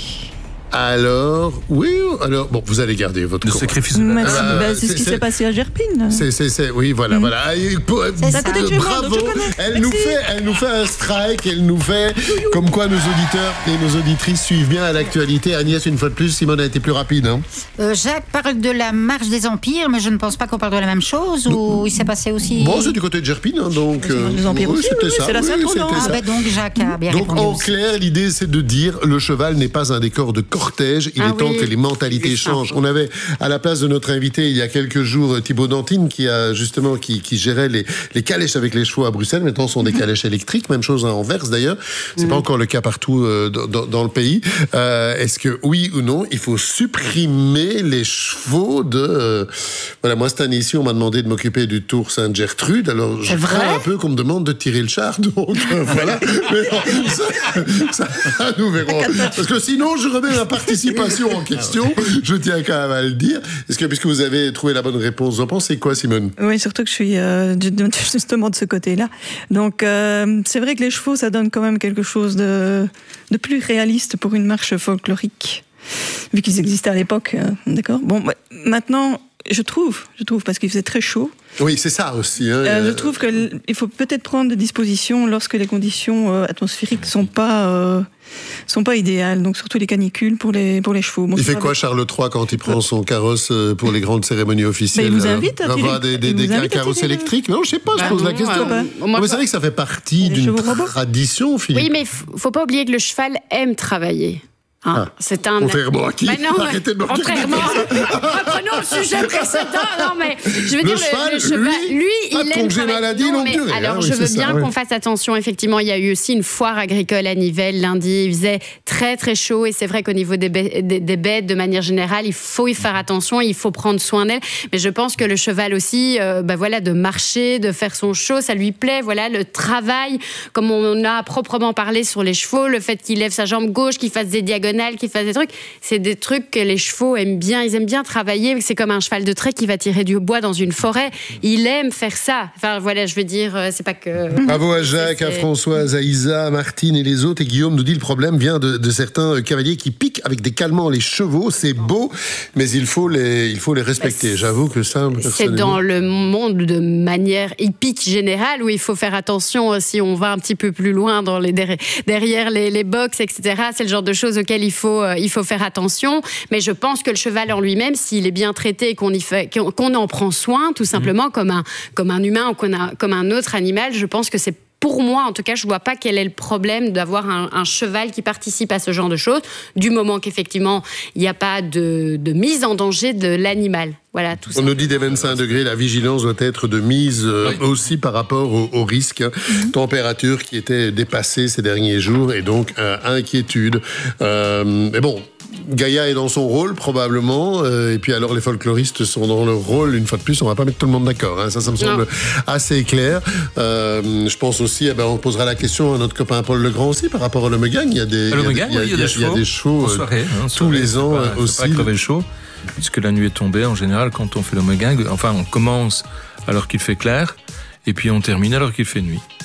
Alors, oui, alors, bon, vous allez garder votre le sacrifice de la euh, bah, c'est ce qui s'est passé à Gerpine. C'est, c'est, c'est, oui, voilà, mmh. voilà. Pour, c'est ça. Euh, bravo. Elle nous fait, elle nous fait un strike, elle nous fait comme quoi nos auditeurs et nos auditrices suivent bien à l'actualité. Agnès, une fois de plus, Simone a été plus rapide. Hein. Euh, Jacques parle de la marche des empires, mais je ne pense pas qu'on parle de la même chose. Ou il s'est passé aussi. Bon, c'est du côté de Gerpine, hein, donc. Euh, les empires oui, aussi, c'était oui, ça. C'est la oui, c'était ah, ça. bah donc Jacques a bien donc, répondu. en aussi. clair, l'idée, c'est de dire le cheval n'est pas un décor de cortège. Il ah, est temps oui. que les mentalités changent. On avait à la place de notre invité il y a quelques jours Thibaut Dantine qui a justement qui, qui gérait les, les calèches avec les chevaux à Bruxelles. Maintenant, ce sont des calèches électriques. Même chose à Anvers d'ailleurs. C'est mmh. pas encore le cas partout euh, dans, dans le pays. Euh, est-ce que oui ou non, il faut supprimer les chevaux de euh, voilà. Moi cette année-ci, on m'a demandé de m'occuper du Tour Sainte-Gertrude. Alors je crains un peu qu'on me demande de tirer le char. Donc euh, voilà. Mais non, ça, ça, nous verrons. Parce que sinon, je remets la participation en question. Je tiens quand même à le dire. Est-ce que, puisque vous avez trouvé la bonne réponse, vous en pensez quoi, Simone? Oui, surtout que je suis euh, justement de ce côté-là. Donc, euh, c'est vrai que les chevaux, ça donne quand même quelque chose de, de plus réaliste pour une marche folklorique, vu qu'ils existaient à l'époque. Euh, d'accord. Bon, bah, maintenant, je trouve, je trouve, parce qu'il faisait très chaud. Oui, c'est ça aussi. Hein. Euh, je trouve qu'il faut peut-être prendre des dispositions lorsque les conditions euh, atmosphériques sont pas euh, sont pas idéales. Donc surtout les canicules pour les pour les chevaux. Bon, il fait quoi, Charles trois, quand il prend son carrosse pour les grandes cérémonies officielles? Mais il vous invite à avoir des, des, des carrosses électriques. Non, je sais pas. Je bah pose non, la question. Euh, moi, mais c'est vrai que ça fait partie d'une tradition, Philippe. Oui, mais faut pas oublier que le cheval aime travailler. Hein, ah, c'est un. Contrairement à qui? Bah non, arrêtez de me contrairement. Reprenons le sujet précédent. Non, mais je veux le dire, cheval, le, le cheval, lui, lui il aime. Congé maladie non, longue mais, durée. alors, hein, je oui, veux ça, bien oui. qu'on fasse attention. Effectivement, il y a eu aussi une foire agricole à Nivelles lundi. Il faisait très, très chaud. Et c'est vrai qu'au niveau des, ba- des, des bêtes, de manière générale, il faut y faire attention. Il faut prendre soin d'elles. Mais je pense que le cheval aussi, euh, bah voilà, de marcher, de faire son show, ça lui plaît. Voilà, le travail, comme on a proprement parlé sur les chevaux, le fait qu'il lève sa jambe gauche, qu'il fasse des diagonales, qu'il fasse des trucs. C'est des trucs que les chevaux aiment bien. Ils aiment bien travailler. C'est comme un cheval de trait qui va tirer du bois dans une forêt. Il aime faire ça. Enfin, voilà, je veux dire, c'est pas que... Bravo à Jacques, à Françoise, à Isa, à Martine et les autres. Et Guillaume nous dit le problème vient de, de certains cavaliers qui piquent avec des calmants les chevaux. C'est beau, mais il faut les, il faut les respecter. J'avoue que ça... C'est dans le monde de manière hippique générale où il faut faire attention si on va un petit peu plus loin dans les, derrière les, les box, et cetera. C'est le genre de choses auxquelles il faut, il faut faire attention, mais je pense que le cheval en lui-même, s'il est bien traité et qu'on, y fait, qu'on en prend soin, tout simplement, mmh. comme, un, comme un humain ou comme un, comme un autre animal, je pense que c'est pour moi, en tout cas, je ne vois pas quel est le problème d'avoir un, un cheval qui participe à ce genre de choses, du moment qu'effectivement, il n'y a pas de, de mise en danger de l'animal. Voilà, tout ça. On nous dit des vingt-cinq degrés, la vigilance doit être de mise euh, oui. aussi par rapport au, au risque. Hein. Mm-hmm. Température qui était dépassée ces derniers jours et donc euh, inquiétude. Euh, mais bon, Gaïa est dans son rôle probablement, euh, et puis alors les folkloristes sont dans leur rôle. Une fois de plus, on va pas mettre tout le monde d'accord. Hein. Ça, ça me semble non. assez clair. Euh, je pense aussi, eh ben, on posera la question à notre copain Paul Legrand aussi par rapport au Lemegang. Il y a des, il y a, il y a, il y a, il y a, il y a des chevaux euh, soirée, hein, tous soirée, les ans pas, aussi. Pas crever le chaud. Puisque la nuit est tombée, en général, quand on fait le Lemegang, enfin, on commence alors qu'il fait clair, et puis on termine alors qu'il fait nuit.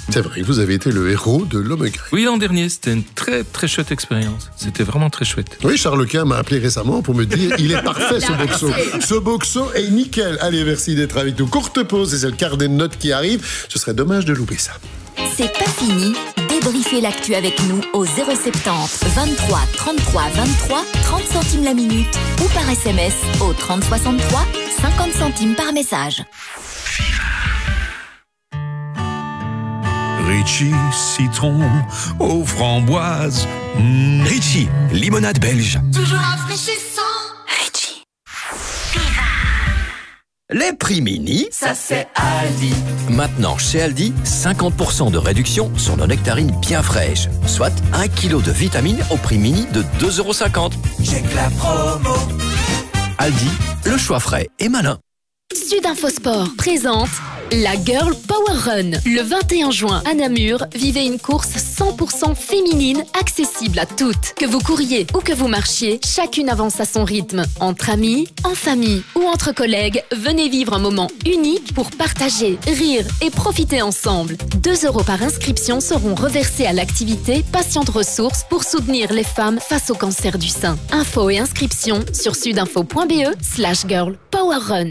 C'est vrai que vous avez été le héros de l'Homme Grec. Oui, l'an dernier, c'était une très très chouette expérience. C'était vraiment très chouette. Oui, Charles Quint m'a appelé récemment pour me dire il est parfait ce boxo. Ce boxo est nickel. Allez, merci d'être avec nous. Courte pause et c'est le carnet de notes qui arrive. Ce serait dommage de louper ça. C'est pas fini. Débriefez l'actu avec nous au zéro soixante-dix vingt-trois trente-trois vingt-trois, trente centimes la minute ou par S M S au trente soixante-trois, cinquante centimes par message. Ritchie, citron aux framboises. Mmh. Ritchie, limonade belge. Toujours rafraîchissant. Les prix mini, ça c'est Aldi. Maintenant chez Aldi, cinquante pour cent de réduction sur nos nectarines bien fraîches. Soit un kilo de vitamines au prix mini de deux euros cinquante. J'ai que la promo. Aldi, le choix frais et malin. Sudinfosport présente la Girl Power Run. Le vingt et un juin à Namur, vivez une course cent pour cent féminine accessible à toutes. Que vous couriez ou que vous marchiez, chacune avance à son rythme. Entre amis, en famille ou entre collègues, venez vivre un moment unique pour partager, rire et profiter ensemble. deux euros par inscription seront reversés à l'activité Patientes Ressources pour soutenir les femmes face au cancer du sein. Infos et inscriptions sur sudinfo.be slash girl power run.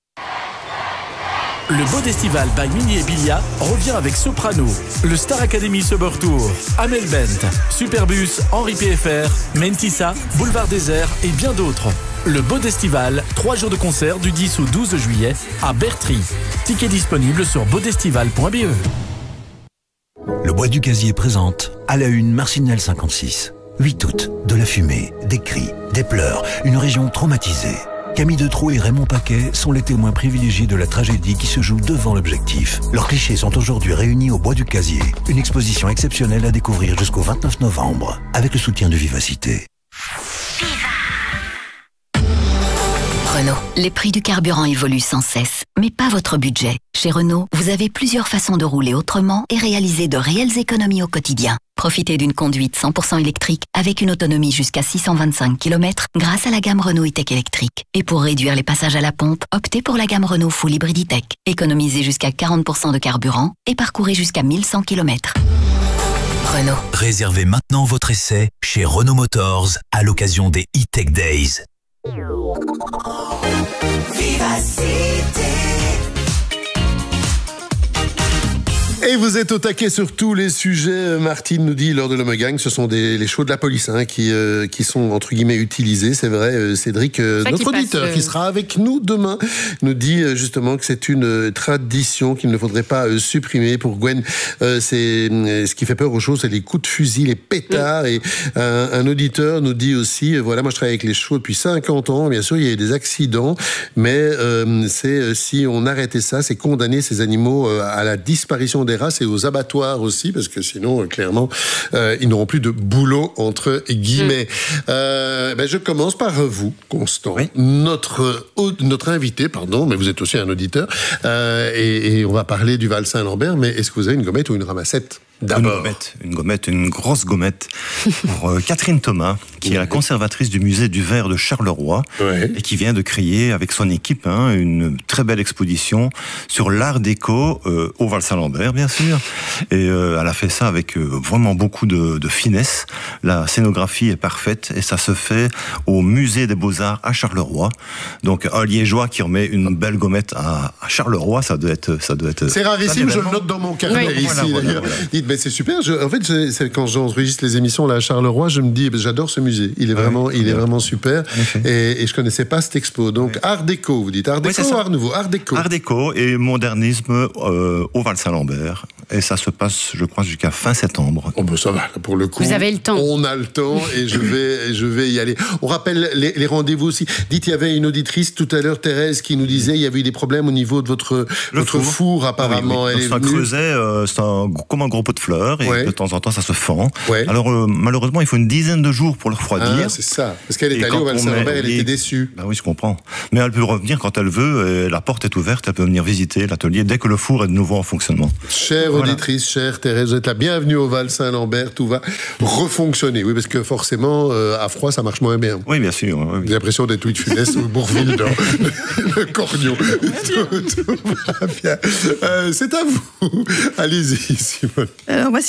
Le Bodestival by Mini et Bilia revient avec Soprano, le Star Academy Summer Tour, Amel Bent, Superbus, Henri P F R, Mentissa, Boulevard Désert et bien d'autres. Le Bodestival, trois jours de concert du dix au douze juillet à Bertry. Tickets disponibles sur bodestival point b e. Le Bois du Casier présente à la une Marcinelle cinquante-six. huit août, de la fumée, des cris, des pleurs, une région traumatisée. Camille Detros et Raymond Paquet sont les témoins privilégiés de la tragédie qui se joue devant l'objectif. Leurs clichés sont aujourd'hui réunis au Bois du Casier. Une exposition exceptionnelle à découvrir jusqu'au vingt-neuf novembre, avec le soutien de Vivacité. Renault. Les prix du carburant évoluent sans cesse, mais pas votre budget. Chez Renault, vous avez plusieurs façons de rouler autrement et réaliser de réelles économies au quotidien. Profitez d'une conduite cent pour cent électrique avec une autonomie jusqu'à six cent vingt-cinq kilomètres grâce à la gamme Renault E-Tech électrique. Et pour réduire les passages à la pompe, optez pour la gamme Renault Full Hybrid E-Tech. Économisez jusqu'à quarante pour cent de carburant et parcourez jusqu'à mille cent kilomètres. Renault. Réservez maintenant votre essai chez Renault Motors à l'occasion des E-Tech Days. Vivacité. Et vous êtes au taquet sur tous les sujets. Martine nous dit lors de l'Homme Gang, ce sont des, les shows de la police hein, qui, euh, qui sont entre guillemets utilisés. C'est vrai, euh, Cédric, euh, notre auditeur passe, euh... qui sera avec nous demain, nous dit euh, justement que c'est une euh, tradition qu'il ne faudrait pas euh, supprimer. Pour Gwen, euh, c'est euh, ce qui fait peur aux choses, c'est les coups de fusil, les pétards. Mmh. Et un, un auditeur nous dit aussi, euh, voilà, moi je travaille avec les chevaux depuis cinquante ans. Bien sûr, il y a eu des accidents, mais euh, c'est euh, si on arrêtait ça, c'est condamner ces animaux euh, à la disparition des races et aux abattoirs aussi, parce que sinon, clairement, euh, ils n'auront plus de boulot, entre guillemets. Mmh. Euh, ben, je commence par vous, Constant. Oui. Notre, notre invité, pardon, mais vous êtes aussi un auditeur, euh, et, et on va parler du Val Saint-Lambert, mais est-ce que vous avez une gommette ou une ramassette ? D'abord. Une gommette, une gommette, une grosse gommette pour euh, Catherine Thomas, qui ouais. est la conservatrice du musée du verre de Charleroi, ouais. et qui vient de créer avec son équipe hein, une très belle exposition sur l'art déco euh, au Val Saint-Lambert, bien sûr. Et euh, elle a fait ça avec euh, vraiment beaucoup de, de finesse. La scénographie est parfaite et ça se fait au musée des Beaux-Arts à Charleroi. Donc un Liégeois qui remet une belle gommette à, à Charleroi, ça doit être, ça doit être. C'est rarissime, je le note dans mon carnet oui. ici. Voilà, voilà, voilà. Dites, mais c'est super. Je, en fait, c'est, c'est quand j'enregistre les émissions là à Charleroi, je me dis, j'adore ce musée. Il est ouais, vraiment, il est vraiment super. Et, et je connaissais pas cette expo. Donc ouais. Art déco, vous dites Art déco oui, ou Art nouveau? Art déco. Art déco et modernisme euh, au Val Saint-Lambert. Et ça se passe, je crois, jusqu'à fin septembre. Oh ben ça va. Pour le coup, vous avez le temps. On a le temps et je vais, je vais y aller. On rappelle les, les rendez-vous aussi. Dites, il y avait une auditrice tout à l'heure, Thérèse, qui nous disait, il y avait eu des problèmes au niveau de votre, votre four. four, apparemment. Ah oui, oui. C'est un creuset, euh, c'est un, comme un gros pot de fleurs. Et ouais. de temps en temps, ça se fend. Ouais. Alors, euh, malheureusement, il faut une dizaine de jours pour le refroidir. Ah, c'est ça. Parce qu'elle est allée au Val Saint-Lambert, elle était déçue. Ben oui, je comprends. Mais elle peut revenir quand elle veut. La porte est ouverte. Elle peut venir visiter l'atelier dès que le four est de nouveau en fonctionnement. Chère auditrice, chère Thérèse, vous êtes la bienvenue au Val Saint-Lambert, tout va refonctionner. Oui, parce que forcément, euh, à froid, ça marche moins bien. Oui, bien sûr. Oui. J'ai l'impression d'être Louis de Funès ou Bourville dans le Cornio. tout, tout va bien. Euh, c'est à vous. Allez-y, Simone. Alors, voici